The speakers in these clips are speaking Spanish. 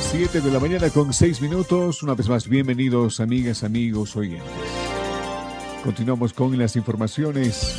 7 de la mañana con 6 minutos. Una vez más, bienvenidos, amigas, amigos, oyentes. Continuamos con las informaciones.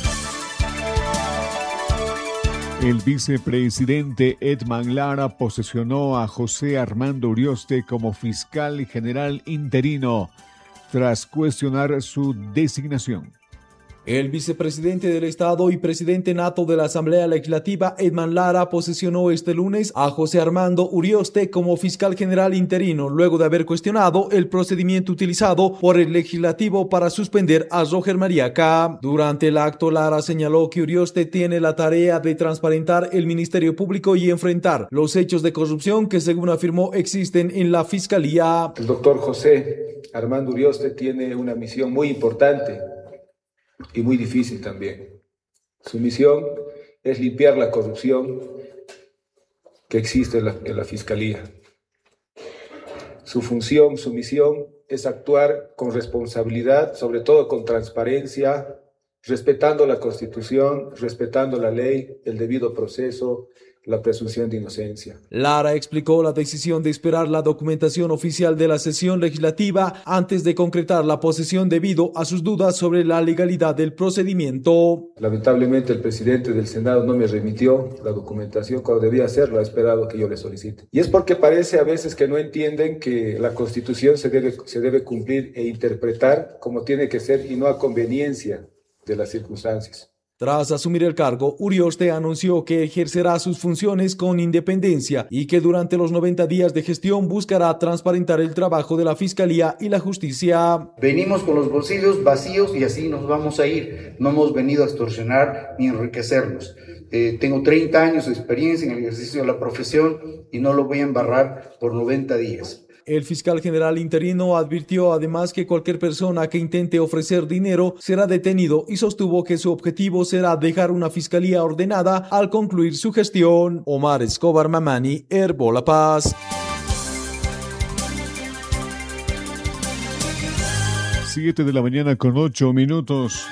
El vicepresidente Edman Lara posesionó a José Armando Urioste como fiscal general interino tras cuestionar su designación. El vicepresidente del Estado y presidente nato de la Asamblea Legislativa, Edman Lara, posesionó este lunes a José Armando Urioste como fiscal general interino, luego de haber cuestionado el procedimiento utilizado por el legislativo para suspender a Roger Mariaca. Durante el acto, Lara señaló que Urioste tiene la tarea de transparentar el Ministerio Público y enfrentar los hechos de corrupción que, según afirmó, existen en la Fiscalía. El doctor José Armando Urioste tiene una misión muy importante y muy difícil también. Su misión es limpiar la corrupción que existe en la Fiscalía. Su función, su misión es actuar con responsabilidad, sobre todo con transparencia, respetando la Constitución, respetando la ley, el debido proceso, la presunción de inocencia. Lara explicó la decisión de esperar la documentación oficial de la sesión legislativa antes de concretar la posesión debido a sus dudas sobre la legalidad del procedimiento. Lamentablemente el presidente del Senado no me remitió la documentación cuando debía hacerlo, ha esperado que yo le solicite. Y es porque parece a veces que no entienden que la Constitución se debe cumplir e interpretar como tiene que ser y no a conveniencia de las circunstancias. Tras asumir el cargo, Urioste anunció que ejercerá sus funciones con independencia y que durante los 90 días de gestión buscará transparentar el trabajo de la Fiscalía y la Justicia. Venimos con los bolsillos vacíos y así nos vamos a ir. No hemos venido a extorsionar ni enriquecernos. Tengo 30 años de experiencia en el ejercicio de la profesión y no lo voy a embarrar por 90 días. El fiscal general interino advirtió además que cualquier persona que intente ofrecer dinero será detenido y sostuvo que su objetivo será dejar una fiscalía ordenada al concluir su gestión. Omar Escobar Mamani, Herbo La Paz. 7 de la mañana con 8 minutos.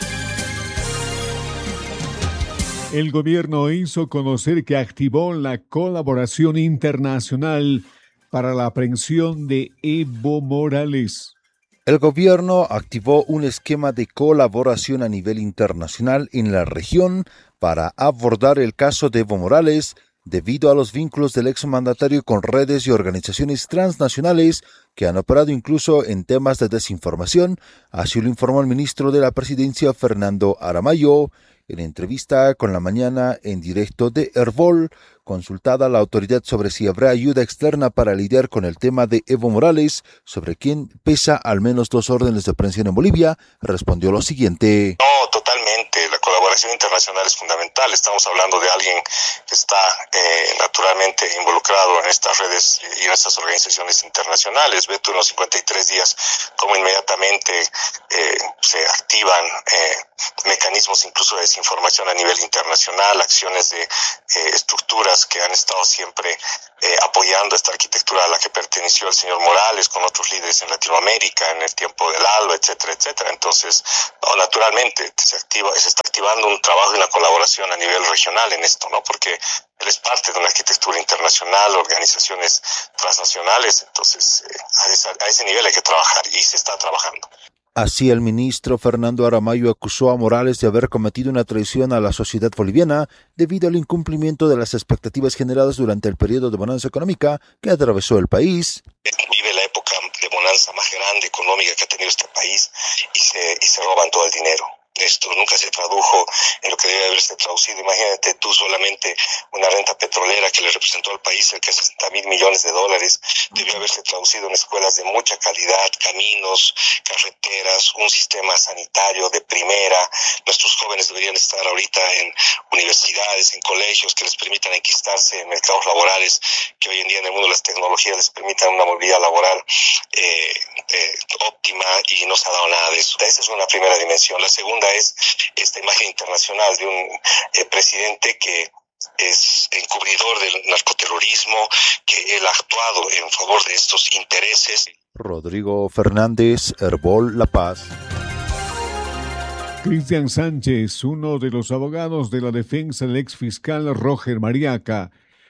El gobierno hizo conocer que activó la colaboración internacional para la aprehensión de Evo Morales. El gobierno activó un esquema de colaboración a nivel internacional en la región para abordar el caso de Evo Morales debido a los vínculos del exmandatario con redes y organizaciones transnacionales que han operado incluso en temas de desinformación, así lo informó el ministro de la Presidencia, Fernando Aramayo, en entrevista con La Mañana en directo de Herbol. Consultada la autoridad sobre si habrá ayuda externa para lidiar con el tema de Evo Morales, sobre quien pesa al menos 2 órdenes de aprehensión en Bolivia, respondió lo siguiente. No, totalmente. La colaboración internacional es fundamental. Estamos hablando de alguien que está naturalmente involucrado en estas redes y en estas organizaciones internacionales. Ve tú en los 53 días cómo inmediatamente se activan mecanismos incluso de desinformación a nivel internacional, acciones de estructuras que han estado siempre apoyando esta arquitectura a la que perteneció el señor Morales con otros líderes en Latinoamérica en el tiempo del ALBA, etcétera, etcétera. Entonces, no, naturalmente se está activando un trabajo y una colaboración a nivel regional en esto, ¿no? Porque él es parte de una arquitectura internacional, organizaciones transnacionales, entonces a ese nivel hay que trabajar y se está trabajando. Así, el ministro Fernando Aramayo acusó a Morales de haber cometido una traición a la sociedad boliviana debido al incumplimiento de las expectativas generadas durante el periodo de bonanza económica que atravesó el país. Vive la época de bonanza más grande económica que ha tenido este país y se roban todo el dinero. Esto nunca se tradujo en lo que debe haberse traducido. Imagínate tú solamente una renta petrolera que le representó al país cerca de $60,000 millones. Debió haberse traducido en escuelas de mucha calidad, caminos, carreteras, un sistema sanitario de primera. Nuestros jóvenes deberían estar ahorita en universidades, en colegios que les permitan enquistarse en mercados laborales, que hoy en día en el mundo de las tecnologías les permitan una movilidad laboral óptima, y no se ha dado nada de eso. Esa es una primera dimensión. La segunda es esta imagen internacional de un presidente que es encubridor del narcoterrorismo, que él ha actuado en favor de estos intereses. Rodrigo Fernández, Herbol, La Paz. Cristian Sánchez, uno de los abogados de la defensa del exfiscal Roger Mariaca,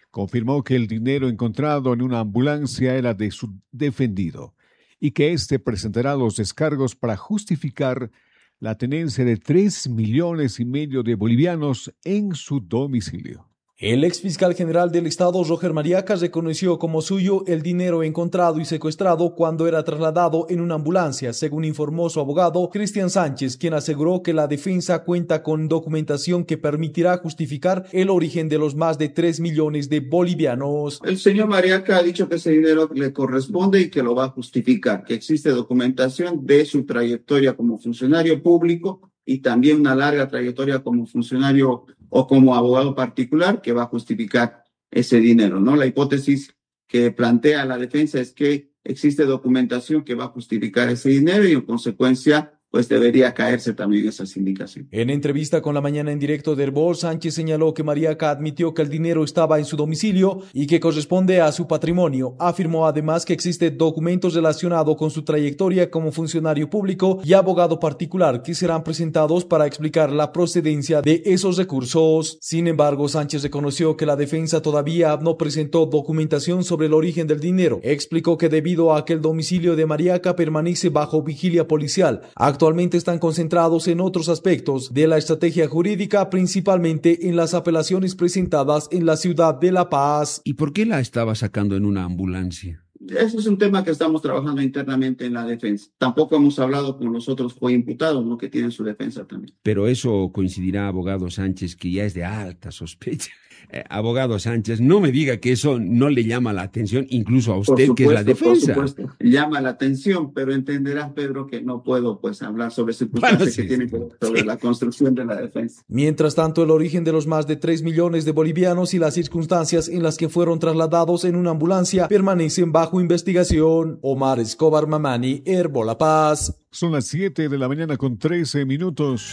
confirmó que el dinero encontrado en una ambulancia era de su defendido y que éste presentará los descargos para justificar la tenencia de 3,5 millones de bolivianos en su domicilio. El ex fiscal general del Estado, Roger Mariaca, reconoció como suyo el dinero encontrado y secuestrado cuando era trasladado en una ambulancia, según informó su abogado, Cristian Sánchez, quien aseguró que la defensa cuenta con documentación que permitirá justificar el origen de los más de 3 millones de bolivianos. El señor Mariaca ha dicho que ese dinero le corresponde y que lo va a justificar, que existe documentación de su trayectoria como funcionario público y también una larga trayectoria como funcionario o como abogado particular que va a justificar ese dinero, ¿no? La hipótesis que plantea la defensa es que existe documentación que va a justificar ese dinero y en consecuencia pues debería caerse también esas indicaciones. En entrevista con La Mañana en Directo de Herbol, Sánchez señaló que Mariaca admitió que el dinero estaba en su domicilio y que corresponde a su patrimonio. Afirmó además que existen documentos relacionados con su trayectoria como funcionario público y abogado particular que serán presentados para explicar la procedencia de esos recursos. Sin embargo, Sánchez reconoció que la defensa todavía no presentó documentación sobre el origen del dinero. Explicó que debido a que el domicilio de Mariaca permanece bajo vigilia policial, actualmente están concentrados en otros aspectos de la estrategia jurídica, principalmente en las apelaciones presentadas en la ciudad de La Paz. ¿Y por qué la estaba sacando en una ambulancia? Eso es un tema que estamos trabajando internamente en la defensa. Tampoco hemos hablado con los otros coimputados, ¿no?, que tienen su defensa también. Pero eso coincidirá, abogado Sánchez, que ya es de alta sospecha. Abogado Sánchez, no me diga que eso no le llama la atención, incluso a usted, que es la defensa. Por supuesto, llama la atención, pero entenderás, Pedro, que no puedo pues hablar sobre circunstancias que tienen que ver sobre la construcción de la defensa. Mientras tanto, el origen de los más de 3 millones de bolivianos y las circunstancias en las que fueron trasladados en una ambulancia permanecen bajo investigación. Omar Escobar Mamani, Herbol La Paz. Son las 7 de la mañana con 13 minutos.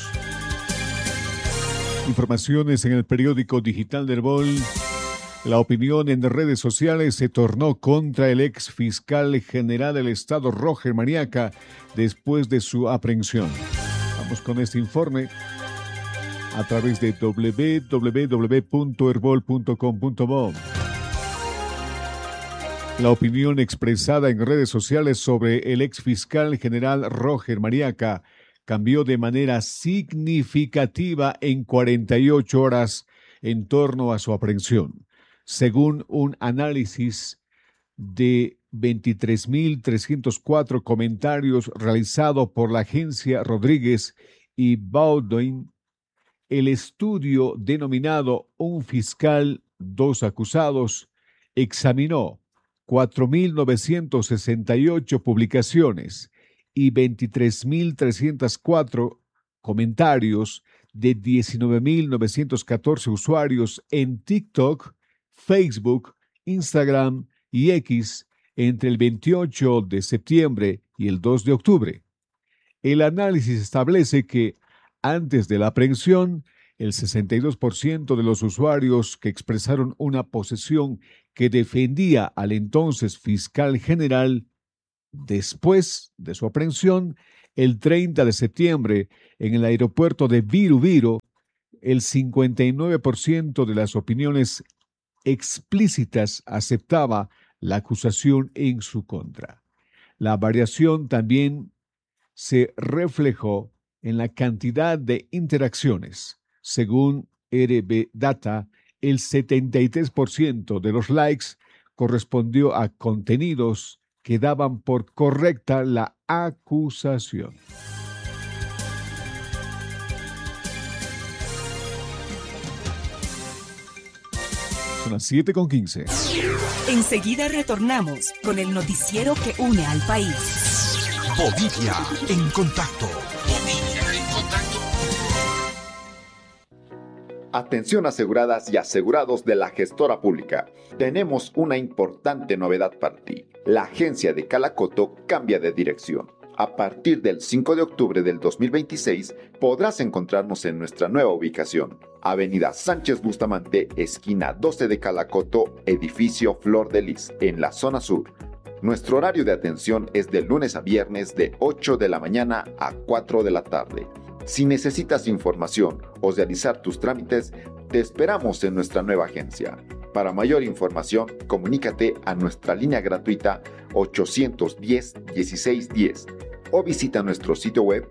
Informaciones en el periódico digital de Herbol. La opinión en redes sociales se tornó contra el ex fiscal general del Estado, Roger Mariaca, después de su aprehensión. Vamos con este informe a través de www.herbol.com.bo. La opinión expresada en redes sociales sobre el ex fiscal general Roger Mariaca cambió de manera significativa en 48 horas en torno a su aprehensión, según un análisis de 23.304 comentarios realizado por la agencia Rodríguez y Baudoin. El estudio denominado Un fiscal, dos acusados examinó 4.968 publicaciones y 23.304 comentarios de 19.914 usuarios en TikTok, Facebook, Instagram y X entre el 28 de septiembre y el 2 de octubre. El análisis establece que antes de la aprehensión, el 62% de los usuarios que expresaron una posición que defendía al entonces fiscal general. Después de su aprehensión, el 30 de septiembre, en el aeropuerto de Viru Viru, el 59% de las opiniones explícitas aceptaba la acusación en su contra. La variación también se reflejó en la cantidad de interacciones. Según RB Data, el 73% de los likes correspondió a contenidos que daban por correcta la acusación. Son las 7:15. Enseguida retornamos con el noticiero que une al país. Bolivia en contacto. Atención aseguradas y asegurados de la gestora pública. Tenemos una importante novedad para ti. La agencia de Calacoto cambia de dirección. A partir del 5 de octubre del 2026 podrás encontrarnos en nuestra nueva ubicación. Avenida Sánchez Bustamante, esquina 12 de Calacoto, edificio Flor de Lis, en la zona sur. Nuestro horario de atención es de lunes a viernes de 8 de la mañana a 4 de la tarde. Si necesitas información o realizar tus trámites, te esperamos en nuestra nueva agencia. Para mayor información, comunícate a nuestra línea gratuita 810-1610 o visita nuestro sitio web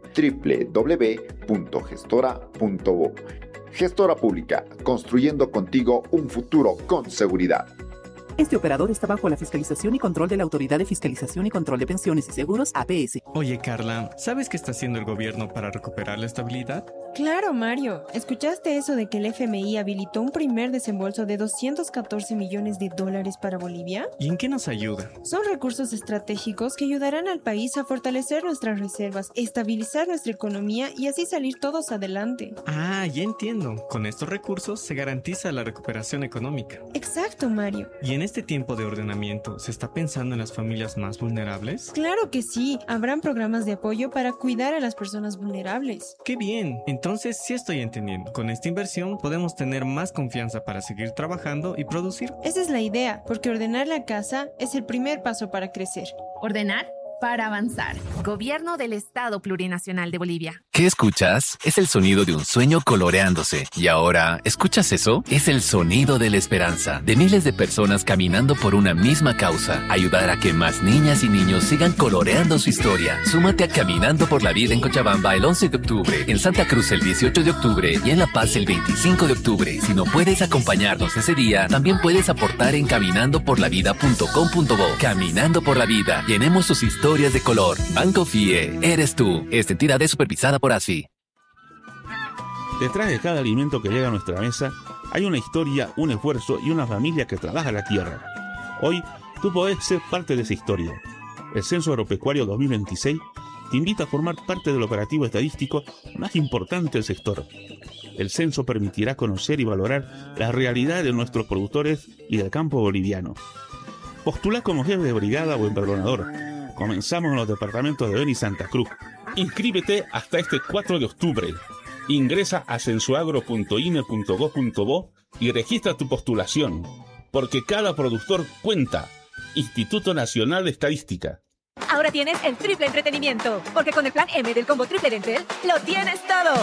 www.gestora.bo. Gestora Pública, construyendo contigo un futuro con seguridad. Este operador está bajo la fiscalización y control de la Autoridad de Fiscalización y Control de Pensiones y Seguros, APS. Oye, Carla, ¿sabes qué está haciendo el gobierno para recuperar la estabilidad? Claro, Mario. ¿Escuchaste eso de que el FMI habilitó un primer desembolso de $214 millones para Bolivia? ¿Y en qué nos ayuda? Son recursos estratégicos que ayudarán al país a fortalecer nuestras reservas, estabilizar nuestra economía y así salir todos adelante. Ah, ya entiendo. Con estos recursos se garantiza la recuperación económica. Exacto, Mario. ¿Y en este tiempo de ordenamiento se está pensando en las familias más vulnerables? Claro que sí. Habrán programas de apoyo para cuidar a las personas vulnerables. ¡Qué bien! Entonces sí estoy entendiendo. Con esta inversión podemos tener más confianza para seguir trabajando y producir. Esa es la idea, porque ordenar la casa es el primer paso para crecer. Ordenar para avanzar. Gobierno del Estado Plurinacional de Bolivia. ¿Qué escuchas? Es el sonido de un sueño coloreándose. Y ahora, ¿escuchas eso? Es el sonido de la esperanza, de miles de personas caminando por una misma causa. Ayudar a que más niñas y niños sigan coloreando su historia. Súmate a Caminando por la Vida en Cochabamba el 11 de octubre, en Santa Cruz el 18 de octubre y en La Paz el 25 de octubre. Si no puedes acompañarnos ese día, también puedes aportar en caminandoporlavida.com.bo. Caminando por la Vida. Llenemos sus historias de color. Banco FIE, eres tú. Esta entidad es supervisada por ASFI. Detrás de cada alimento que llega a nuestra mesa hay una historia, un esfuerzo y una familia que trabaja la tierra. Hoy tú podés ser parte de esa historia. El Censo Agropecuario 2026 te invita a formar parte del operativo estadístico más importante del sector. El censo permitirá conocer y valorar la realidad de nuestros productores y del campo boliviano. Postulá como jefe de brigada o empadronador. Comenzamos en los departamentos de Beni y Santa Cruz. Inscríbete hasta este 4 de octubre. Ingresa a censoagro.ine.go.bo y registra tu postulación, porque cada productor cuenta. Instituto Nacional de Estadística. Ahora tienes el triple entretenimiento, porque con el plan M del combo triple de Entel, lo tienes todo.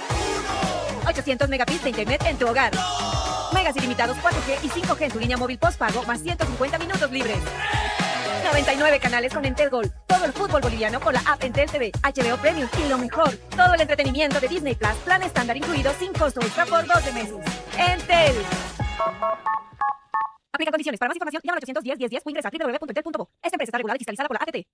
800 megabits de internet en tu hogar. Megas ilimitados 4G y 5G en tu línea móvil postpago, más 150 minutos libres. 99 canales con Entel Gold. Todo el fútbol boliviano con la app Entel TV, HBO Premium y lo mejor, todo el entretenimiento de Disney Plus, plan estándar incluido sin costo extra por 12 meses. Entel. Aplica condiciones. Para más información, llama al 810-1010 o ingresa a www.entel.bo. Esta empresa está regulada y fiscalizada por la ATT.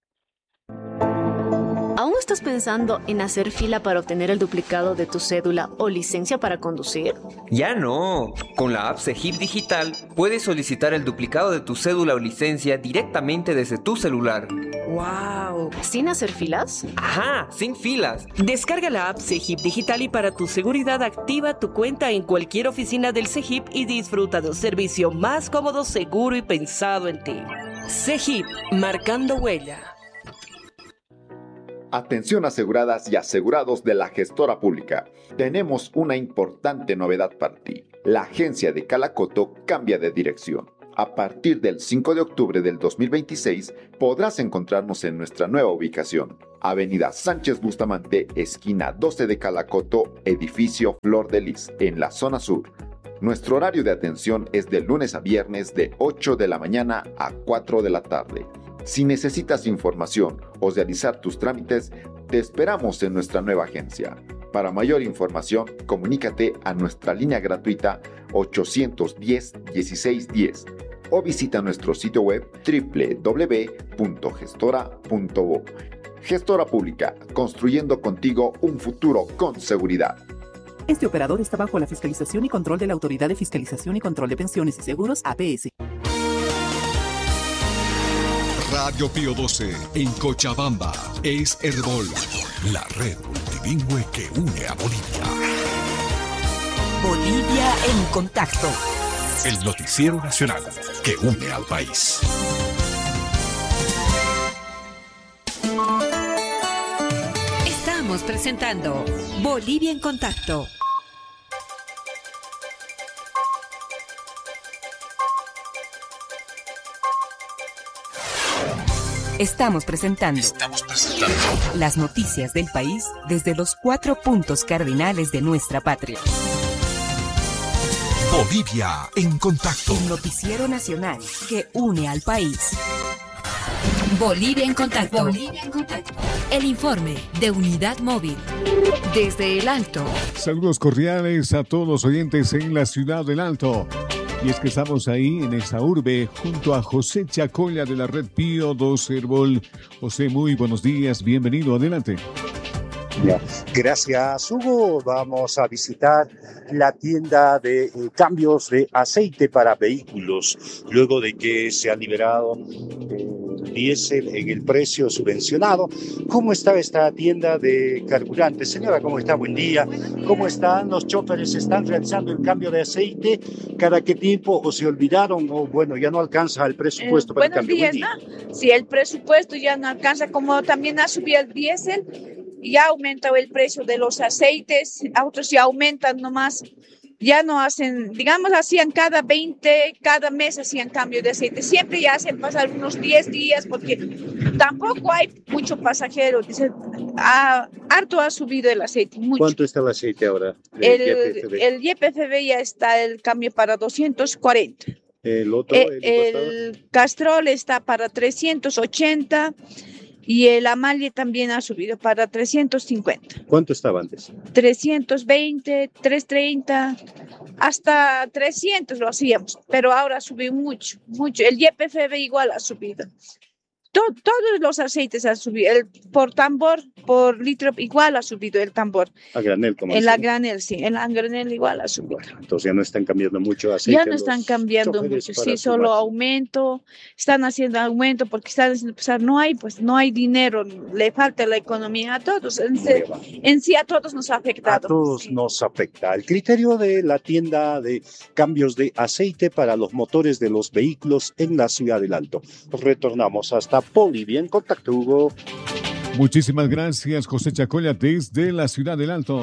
¿Aún estás pensando en hacer fila para obtener el duplicado de tu cédula o licencia para conducir? Ya no. Con la app CEGIP Digital puedes solicitar el duplicado de tu cédula o licencia directamente desde tu celular. ¡Wow! ¿Sin hacer filas? ¡Ajá! ¡Sin filas! Descarga la app CEGIP Digital y para tu seguridad activa tu cuenta en cualquier oficina del CEGIP y disfruta de un servicio más cómodo, seguro y pensado en ti. CEGIP, marcando huella. Atención aseguradas y asegurados de la gestora pública. Tenemos una importante novedad para ti. La agencia de Calacoto cambia de dirección. A partir del 5 de octubre del 2026 podrás encontrarnos en nuestra nueva ubicación. Avenida Sánchez Bustamante, esquina 12 de Calacoto, edificio Flor de Lis, en la zona sur. Nuestro horario de atención es de lunes a viernes de 8 de la mañana a 4 de la tarde. Si necesitas información o realizar tus trámites, te esperamos en nuestra nueva agencia. Para mayor información, comunícate a nuestra línea gratuita 810-1610 o visita nuestro sitio web www.gestora.bo. Gestora Pública, construyendo contigo un futuro con seguridad. Este operador está bajo la fiscalización y control de la Autoridad de Fiscalización y Control de Pensiones y Seguros, APS. Radio Pío 12 en Cochabamba es Herbol, la red multilingüe que une a Bolivia. Bolivia en contacto. El noticiero nacional que une al país. Estamos presentando Bolivia en contacto. Estamos presentando las noticias del país desde los 4 puntos cardinales de nuestra patria. Bolivia en contacto. El noticiero nacional que une al país. Bolivia en contacto. Bolivia en contacto. El informe de Unidad Móvil. Desde el Alto. Saludos cordiales a todos los oyentes en la ciudad del Alto. Y es que estamos ahí en esa urbe junto a José Chacolla de la red Pío 12 Herbol. José, muy buenos días, bienvenido, adelante. Gracias, Hugo. Vamos a visitar la tienda de cambios de aceite para vehículos, luego de que se ha liberado diésel en el precio subvencionado. ¿Cómo está esta tienda de carburantes? Señora, ¿cómo está? Buen día. ¿Cómo están? ¿Los choferes están realizando el cambio de aceite? ¿Cada qué tiempo? ¿O se olvidaron? ¿O bueno, ya no alcanza el presupuesto para el cambio? Buenos días, ¿no? Si el presupuesto ya no alcanza, como también ha subido el diésel, ya aumenta el precio de los aceites, otros ya aumentan nomás, ya no hacen, digamos, hacían cada mes hacían cambio de aceite, siempre ya hacen pasar unos 10 días porque tampoco hay mucho pasajero, dice, harto ha subido el aceite, mucho. ¿Cuánto está el aceite ahora? El YPFB ya está el cambio para 240. El otro, el Castrol está para 380. Y el Amalie también ha subido para 350. ¿Cuánto estaba antes? 320, 330, hasta 300 lo hacíamos, pero ahora subió mucho, mucho. El YPFB igual ha subido. Todos los aceites han subido. Por tambor, por litro, igual ha subido el tambor. A granel, como en la granel, sí. En la granel igual ha subido. Bueno, entonces ya no están cambiando mucho aceite. Ya no están cambiando mucho. Sí, solo aumento. Están haciendo aumento porque están haciendo pasar. No hay dinero. Le falta la economía a todos. En sí a todos nos ha afectado. A todos nos afecta. El criterio de la tienda de cambios de aceite para los motores de los vehículos en la ciudad del Alto. Retornamos hasta Bolivia en contacto, Hugo. Muchísimas gracias, José Chacolla, desde la ciudad del Alto.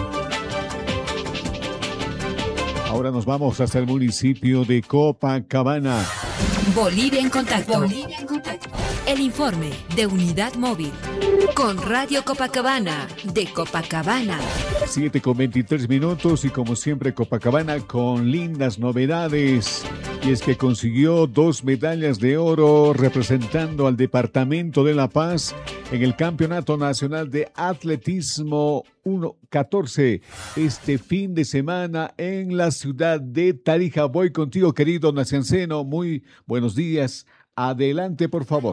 Ahora nos vamos hasta el municipio de Copacabana. Bolivia en contacto. Bolivia en contacto. El informe de Unidad Móvil. Con Radio Copacabana, de Copacabana. 7:23 y como siempre Copacabana con lindas novedades. Y es que consiguió 2 medallas de oro representando al Departamento de La Paz en el Campeonato Nacional de Atletismo 1-14 este fin de semana en la ciudad de Tarija. Voy contigo, querido Nacianceno. Muy buenos días. Adelante, por favor.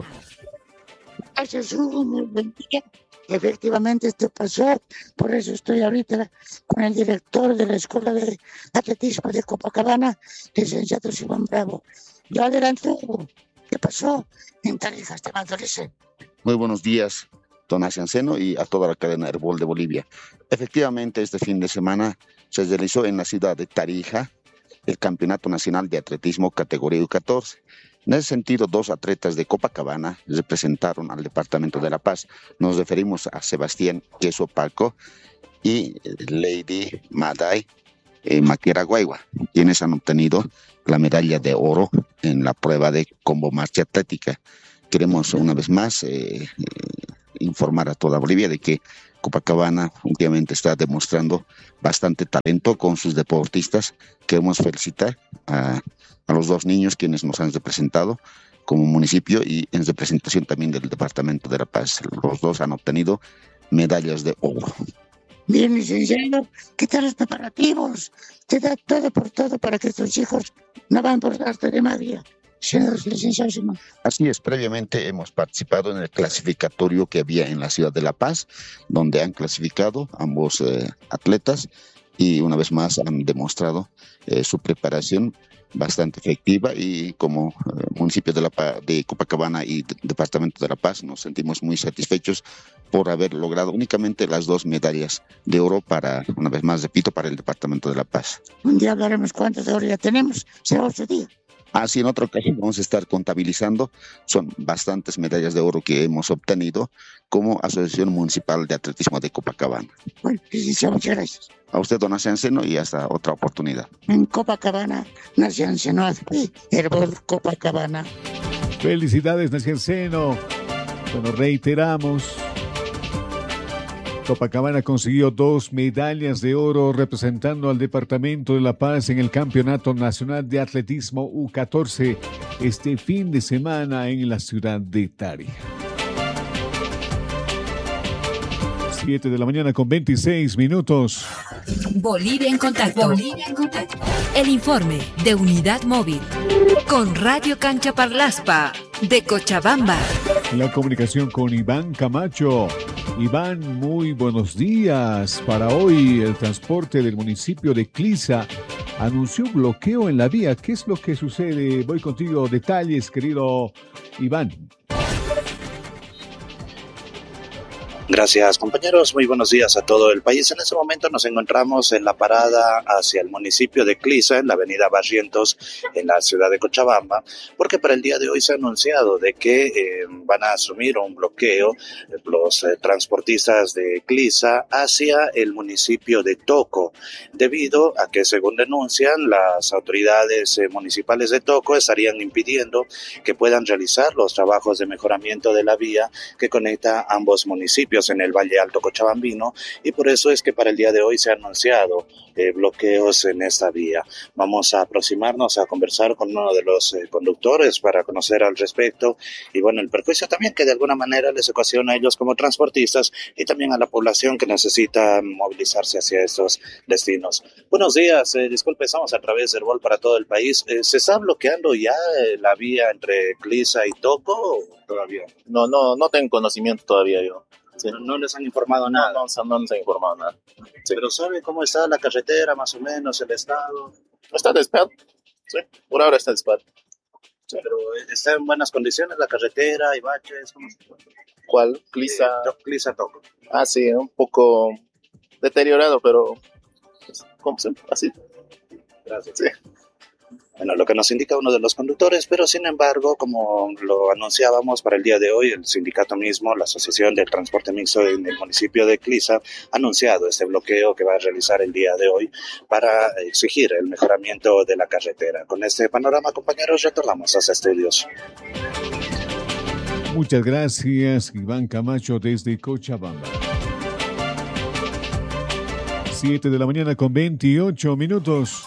Gracias, Hugo. Muy buen día. Efectivamente, esto pasó. Por eso estoy ahorita con el director de la Escuela de Atletismo de Copacabana, licenciado Simón Bravo. Ya adelante, Hugo. ¿Qué pasó en Tarija, Esteban Torres? Muy buenos días, don Nacianceno, y a toda la cadena Herbol de Bolivia. Efectivamente, este fin de semana se realizó en la ciudad de Tarija el Campeonato Nacional de Atletismo categoría U14. En ese sentido, 2 atletas de Copacabana representaron al Departamento de La Paz. Nos referimos a Sebastián Queso Palco y Lady Maday Maquera Guaigua, quienes han obtenido la medalla de oro en la prueba de combo marcha atlética. Queremos una vez más informar a toda Bolivia de que Copacabana últimamente está demostrando bastante talento con sus deportistas. Queremos felicitar a los 2 niños quienes nos han representado como municipio y en representación también del Departamento de La Paz. Los 2 han obtenido medallas de oro. Bien, licenciado, ¿qué tal los preparativos? Te da todo por todo para que estos hijos no van por arte de magia. Señor licenciado Simón. Así es, previamente hemos participado en el clasificatorio que había en la ciudad de La Paz, donde han clasificado ambos atletas y una vez más han demostrado su preparación bastante efectiva, y como municipio de Copacabana y Departamento de La Paz nos sentimos muy satisfechos por haber logrado únicamente las 2 medallas de oro para, una vez más repito, para el Departamento de La Paz. Un día hablaremos cuántas de oro ya tenemos, será otro día. Así en otra ocasión vamos a estar contabilizando. Son bastantes medallas de oro que hemos obtenido como Asociación Municipal de Atletismo de Copacabana. Bueno, licenciado, muchas gracias. A usted, don Nacianceno, y hasta otra oportunidad. En Copacabana, Nacianceno, Herbol Copacabana. Felicidades, Nacianceno. Bueno, reiteramos Copacabana consiguió 2 medallas de oro representando al Departamento de La Paz en el Campeonato Nacional de Atletismo U14 este fin de semana en la ciudad de Tarija. 7 de la mañana con 26 minutos. Bolivia en contacto. Bolivia en contacto. El informe de Unidad Móvil con Radio Cancha Parlaspa de Cochabamba. La comunicación con Iván Camacho. Iván, muy buenos días. Para hoy el transporte del municipio de Clisa anunció bloqueo en la vía. ¿Qué es lo que sucede? Voy contigo. Detalles, querido Iván. Gracias, compañeros. Muy buenos días a todo el país. En este momento nos encontramos en la parada hacia el municipio de Clisa, en la avenida Barrientos, en la ciudad de Cochabamba, porque para el día de hoy se ha anunciado de que van a asumir un bloqueo los transportistas de Clisa hacia el municipio de Toco, debido a que, según denuncian, las autoridades municipales de Toco estarían impidiendo que puedan realizar los trabajos de mejoramiento de la vía que conecta ambos municipios en el Valle Alto Cochabambino, y por eso es que para el día de hoy se han anunciado bloqueos en esta vía. Vamos a aproximarnos a conversar con uno de los conductores para conocer al respecto y bueno, el perjuicio también que de alguna manera les ocasiona a ellos como transportistas y también a la población que necesita movilizarse hacia estos destinos. Buenos días, disculpe, estamos a través del Vol para todo el país. ¿Se está bloqueando ya la vía entre Clisa y Toco o todavía? No tengo conocimiento todavía yo. Sí. No les han informado nada. No nos han informado nada. Sí. Pero ¿sabe cómo está la carretera, más o menos, el estado? Está despejado. Sí, por ahora está despejado. Sí. Pero ¿está en buenas condiciones la carretera? ¿Hay baches? ¿Cómo se puede? ¿Cuál? Clisa. Clisa Toco. Ah, sí, un poco deteriorado, pero como siempre, así. Gracias. Sí. Bueno, lo que nos indica uno de los conductores, pero sin embargo, como lo anunciábamos para el día de hoy, el sindicato mismo, la Asociación del Transporte Mixto en el municipio de Clisa, ha anunciado este bloqueo que va a realizar el día de hoy para exigir el mejoramiento de la carretera. Con este panorama, compañeros, retornamos a los estudios. Muchas gracias, Iván Camacho desde Cochabamba. 7 de la mañana con 28 minutos.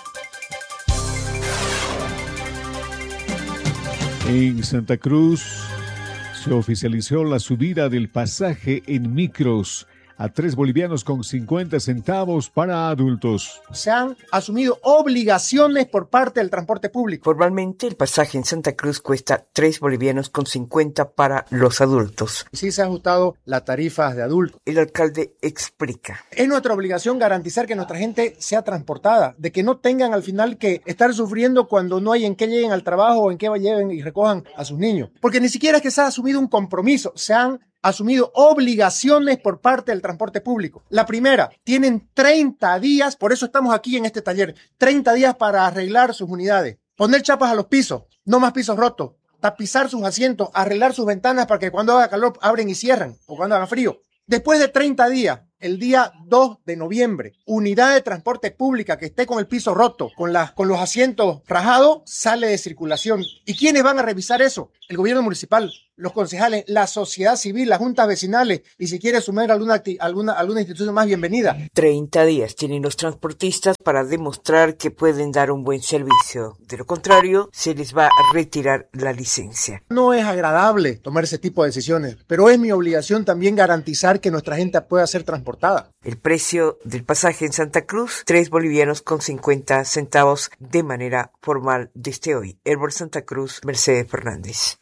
En Santa Cruz se oficializó la subida del pasaje en micros a 3 bolivianos con 50 centavos para adultos. Se han asumido obligaciones por parte del transporte público. Formalmente, el pasaje en Santa Cruz cuesta 3 bolivianos con 50 para los adultos. Sí se ha ajustado las tarifas de adultos. El alcalde explica. Es nuestra obligación garantizar que nuestra gente sea transportada, de que no tengan al final que estar sufriendo cuando no hay en qué lleguen al trabajo o en qué lleven y recojan a sus niños. Porque ni siquiera es que se ha asumido un compromiso, se han asumido obligaciones por parte del transporte público. La primera, tienen 30 días, por eso estamos aquí en este taller, 30 días para arreglar sus unidades, poner chapas a los pisos, no más pisos rotos, tapizar sus asientos, arreglar sus ventanas para que cuando haga calor abren y cierran, o cuando haga frío. Después de 30 días, el día 2 de noviembre, unidad de transporte pública que esté con el piso roto, con los asientos rajados, sale de circulación. ¿Y quiénes van a revisar eso? El gobierno municipal, los concejales, la sociedad civil, las juntas vecinales, y si quiere sumar alguna institución más, bienvenida. 30 días tienen los transportistas para demostrar que pueden dar un buen servicio. De lo contrario, se les va a retirar la licencia. No es agradable tomar ese tipo de decisiones, pero es mi obligación también garantizar que nuestra gente pueda ser transportada. El precio del pasaje en Santa Cruz, 3 bolivianos con 50 centavos de manera formal desde hoy. Herbert Santa Cruz, Mercedes Fernández.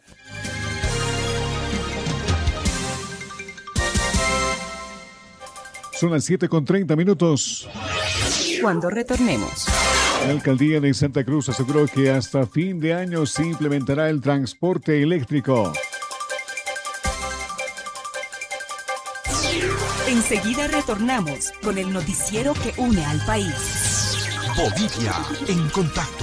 Son las 7:30 minutos. Cuando retornemos. La alcaldía de Santa Cruz aseguró que hasta fin de año se implementará el transporte eléctrico. Enseguida retornamos con el noticiero que une al país. Bolivia en contacto.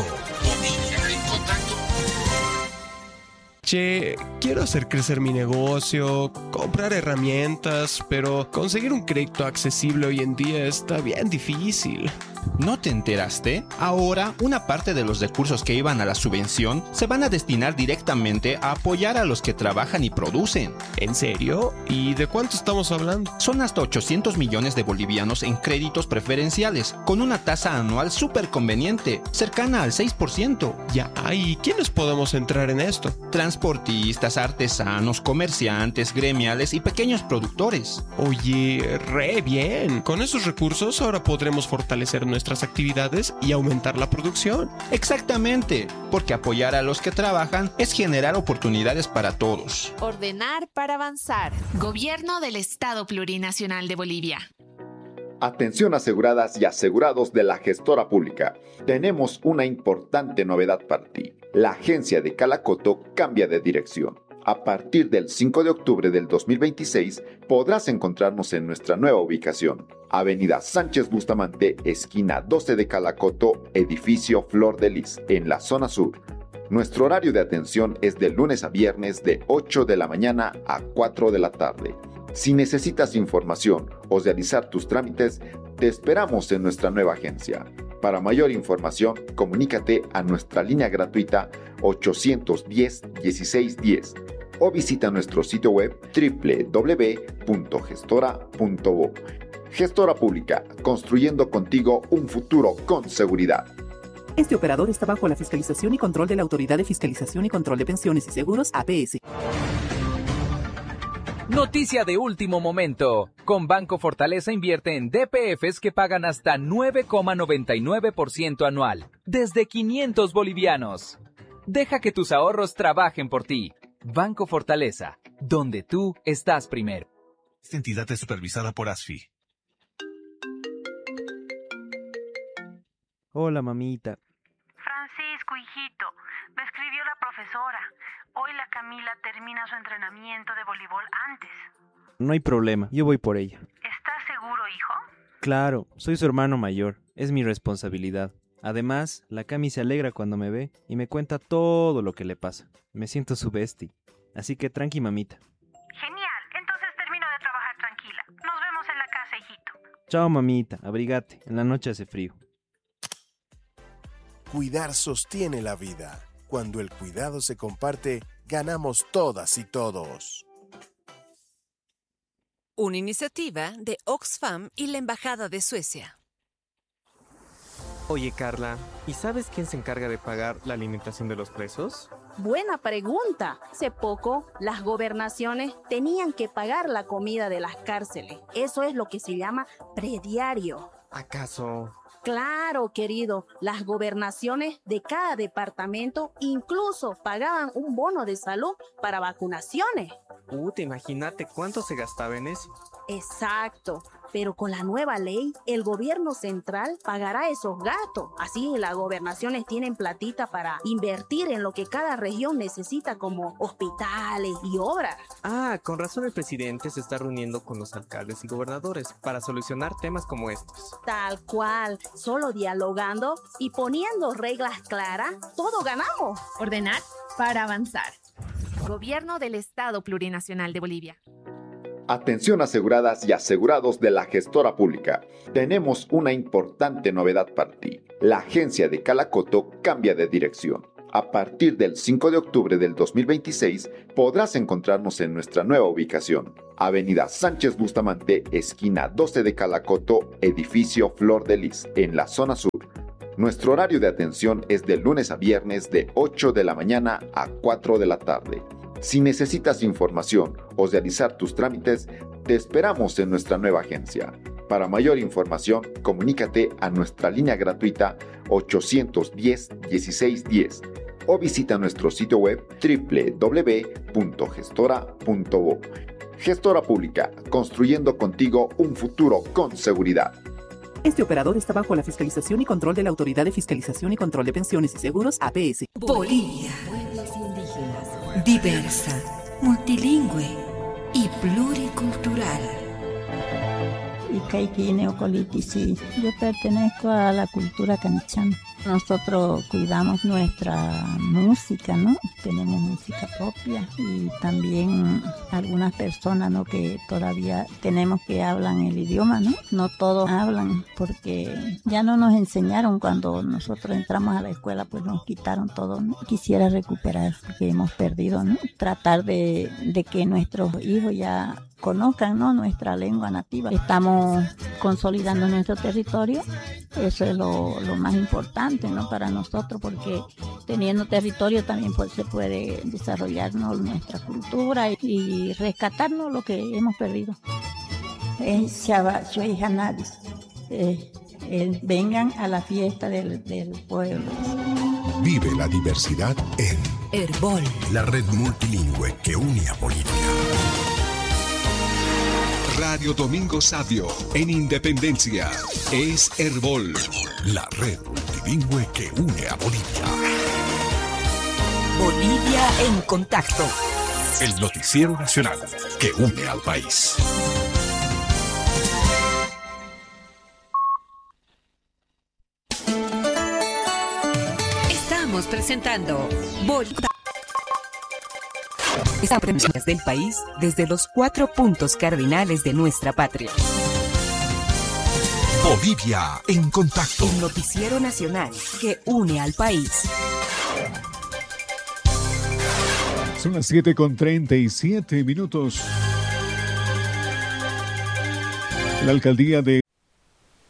Che, quiero hacer crecer mi negocio, comprar herramientas, pero conseguir un crédito accesible hoy en día está bien difícil. ¿No te enteraste? Ahora, una parte de los recursos que iban a la subvención se van a destinar directamente a apoyar a los que trabajan y producen. ¿En serio? ¿Y de cuánto estamos hablando? Son hasta 800 millones de bolivianos en créditos preferenciales, con una tasa anual súper conveniente, cercana al 6%. Ya, ¿y quiénes podemos entrar en esto? Transportistas, artesanos, comerciantes, gremiales y pequeños productores. Oye, re bien. Con esos recursos ahora podremos fortalecer nuestras actividades y aumentar la producción. Exactamente, porque apoyar a los que trabajan es generar oportunidades para todos. Ordenar para avanzar. Gobierno del Estado Plurinacional de Bolivia. Atención aseguradas y asegurados de la gestora pública. Tenemos una importante novedad para ti. La agencia de Calacoto cambia de dirección. A partir del 5 de octubre del 2026 podrás encontrarnos en nuestra nueva ubicación. Avenida Sánchez Bustamante, esquina 12 de Calacoto, edificio Flor de Lis, en la zona sur. Nuestro horario de atención es de lunes a viernes de 8 de la mañana a 4 de la tarde. Si necesitas información o realizar tus trámites, te esperamos en nuestra nueva agencia. Para mayor información, comunícate a nuestra línea gratuita 810-1610 o visita nuestro sitio web www.gestora.bo. Gestora Pública, construyendo contigo un futuro con seguridad. Este operador está bajo la fiscalización y control de la Autoridad de Fiscalización y Control de Pensiones y Seguros, APS. Noticia de último momento. Con Banco Fortaleza invierte en DPFs que pagan hasta 9,99% anual, desde 500 bolivianos. Deja que tus ahorros trabajen por ti. Banco Fortaleza, donde tú estás primero. Esta entidad es supervisada por ASFI. Hola, mamita. Francisco, hijito, me escribió la profesora. Hoy la Camila termina su entrenamiento de voleibol antes. No hay problema, yo voy por ella. ¿Estás seguro, hijo? Claro, soy su hermano mayor, es mi responsabilidad. Además, la Cami se alegra cuando me ve y me cuenta todo lo que le pasa. Me siento su bestie, así que tranqui, mamita. Genial, entonces termino de trabajar tranquila. Nos vemos en la casa, hijito. Chao, mamita, abrígate, en la noche hace frío. Cuidar sostiene la vida. Cuando el cuidado se comparte, ganamos todas y todos. Una iniciativa de Oxfam y la Embajada de Suecia. Oye, Carla, ¿y sabes quién se encarga de pagar la alimentación de los presos? Buena pregunta. Hace poco, las gobernaciones tenían que pagar la comida de las cárceles. Eso es lo que se llama prediario. ¿Acaso? Claro, querido, las gobernaciones de cada departamento incluso pagaban un bono de salud para vacunaciones. Imagínate cuánto se gastaba en eso. Exacto, pero con la nueva ley, el gobierno central pagará esos gastos. Así las gobernaciones tienen platita para invertir en lo que cada región necesita, como hospitales y obras. Con razón el presidente se está reuniendo con los alcaldes y gobernadores para solucionar temas como estos. Tal cual, solo dialogando y poniendo reglas claras, todo ganamos. Ordenar para avanzar. Gobierno del Estado Plurinacional de Bolivia. Atención aseguradas y asegurados de la gestora pública. Tenemos una importante novedad para ti. La agencia de Calacoto cambia de dirección. A partir del 5 de octubre del 2026 podrás encontrarnos en nuestra nueva ubicación. Avenida Sánchez Bustamante, esquina 12 de Calacoto, edificio Flor de Lis, en la zona sur. Nuestro horario de atención es de lunes a viernes de 8 de la mañana a 4 de la tarde. Si necesitas información o realizar tus trámites, te esperamos en nuestra nueva agencia. Para mayor información, comunícate a nuestra línea gratuita 810-1610 o visita nuestro sitio web www.gestora.bo. Gestora Pública, construyendo contigo un futuro con seguridad. Este operador está bajo la fiscalización y control de la Autoridad de Fiscalización y Control de Pensiones y Seguros, APS. Bolivia. Pueblos indígenas. Diversa, multilingüe y pluricultural. Yo pertenezco a la cultura canichana. Nosotros cuidamos nuestra música, ¿no? Tenemos música propia y también algunas personas, ¿no? Que todavía tenemos que hablan el idioma, ¿no? No todos hablan porque ya no nos enseñaron cuando nosotros entramos a la escuela, pues nos quitaron todo, ¿no? Quisiera recuperar lo que hemos perdido, ¿no? Tratar de que nuestros hijos ya conozcan, ¿no? Nuestra lengua nativa. Estamos consolidando nuestro territorio. Eso es lo más importante, ¿no? Para nosotros, porque teniendo territorio también pues, se puede desarrollar, ¿no? Nuestra cultura y rescatarnos lo que hemos perdido. Vengan a la fiesta del pueblo. Vive la diversidad en Herbol, la red multilingüe que une a Bolivia. Radio Domingo Sabio en Independencia es Herbol, la red multilingüe que une a Bolivia. Bolivia en contacto. El noticiero nacional que une al país. Estamos presentando Bolivia. Estas noticias del país desde los 4 puntos cardinales de nuestra patria. Bolivia en contacto. El noticiero nacional que une al país. Son las 7:37. La alcaldía de